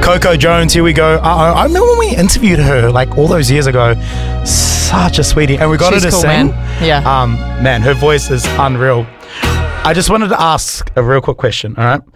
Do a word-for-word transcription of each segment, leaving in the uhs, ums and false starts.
Coco Jones, here we go. Uh, I remember when we interviewed her like all those years ago. Such a sweetie. And we got She's her to cool, sing. man. Yeah. Um, man, her voice is unreal. I just wanted to ask a real quick question, all right?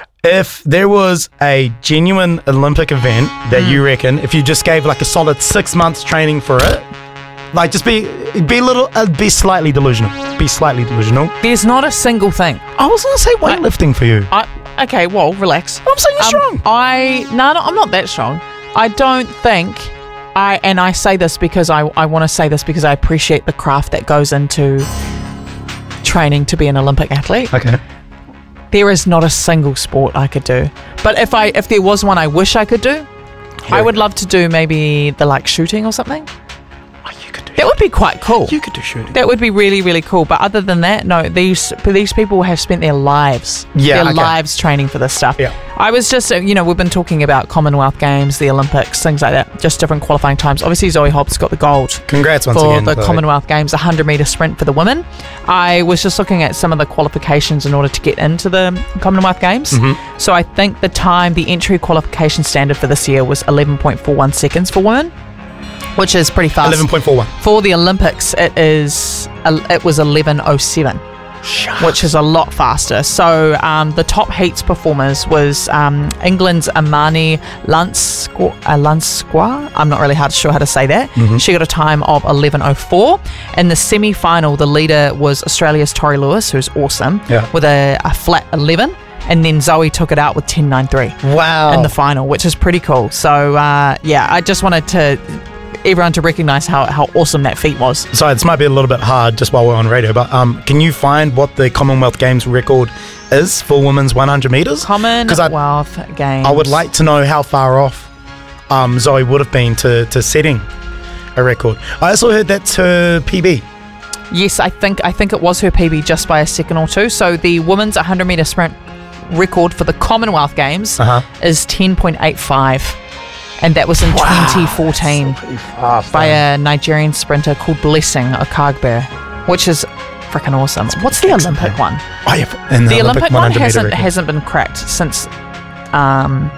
If there was a genuine Olympic event that Mm. you reckon, if you just gave like a solid six months training for it, like just be be a little, uh, be slightly delusional. Be slightly delusional. There's not a single thing. I was going to say weightlifting for you. I, okay, well, relax. I'm saying you're Um, strong. I no, no, I'm not that strong. I don't think I, and I say this because I, I want to say this because I appreciate the craft that goes into training to be an Olympic athlete. Okay. There is not a single sport I could do. But if I if there was one I wish I could do, I would love to do maybe the like shooting or something. Oh, you could do That would be quite cool. You could do shooting. That would be really, really cool. But other than that, no, these these people have spent their lives, Yeah, their okay. lives training for this stuff. Yeah. I was just, uh, you know, we've been talking about Commonwealth Games, the Olympics, things like that, just different qualifying times. Obviously, Zoe Hobbs got the gold Congrats once for again. the Chloe. Commonwealth Games, one hundred metre sprint for the women. I was just looking at some of the qualifications in order to get into the Commonwealth Games. Mm-hmm. So I think the time, the entry qualification standard for this year was eleven point four one seconds for women, which is pretty fast. eleven point four one. For the Olympics, it is it was eleven oh seven, which is a lot faster. So um, the top heats performers was um, England's Amani Lansqua. Uh, Lansqua? I'm not really hard, sure how to say that. Mm-hmm. She got a time of eleven oh four. In the semi-final, the leader was Australia's Tori Lewis, who's awesome, Yeah. with a, a flat eleven. And then Zoe took it out with ten ninety-three Wow. in the final, which is pretty cool. So, uh, yeah, I just wanted to everyone to recognise how, how awesome that feat was. Sorry, this might be a little bit hard just while we're on radio, but um, can you find what the Commonwealth Games record is for women's one hundred metres? Commonwealth I, Games. I would like to know how far off um, Zoe would have been to, to setting a record. I also heard that's her P B. Yes, I think I think it was her P B just by a second or two. So the women's one hundred metre sprint record for the Commonwealth Games Uh-huh. is ten point eight five. And that was in twenty fourteen by a Nigerian sprinter called Blessing Okagbe, which is freaking awesome. What's the excellent Olympic one? Oh, yeah, and The Olympic, one one hundred metre hasn't record. hasn't been cracked since um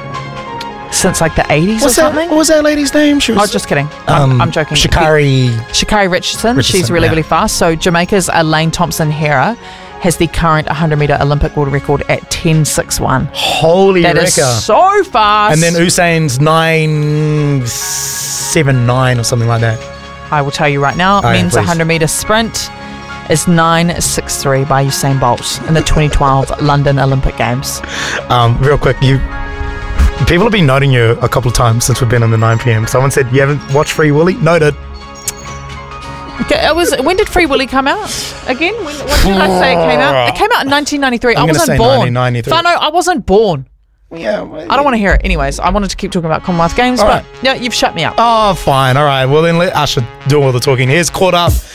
since like the eighties or What's that, something. what was that lady's name? She was, Oh, just kidding. I'm, um, I'm joking. Sha'Carri. Sha'Carri Richardson. She's Richardson, really, yeah. really fast. So Jamaica's Elaine Thompson-Hera has the current one hundred metre Olympic world record at ten sixty-one. Holy That wrecker. is so fast. And then Usain's nine seventy-nine or something like that. I will tell you right now, Oh, yeah, men's please. one hundred metre sprint is nine sixty-three by Usain Bolt in the twenty twelve London Olympic Games. Um, real quick, you people have been noting you a couple of times since we've been on the nine p.m. Someone said you haven't watched Free Willy. Noted. Okay, it was, when did Free Willy come out? Again? When, what did I say it came out? It came out in nineteen ninety-three. I'm I gonna wasn't say born. nineteen ninety-three. Fano, I wasn't born. Yeah. I don't want to hear it. Anyways, I wanted to keep talking about Commonwealth Games, All but right. yeah, you've shut me up. Oh, fine. All right. Well, then let Usher do all the talking. Here's Caught Up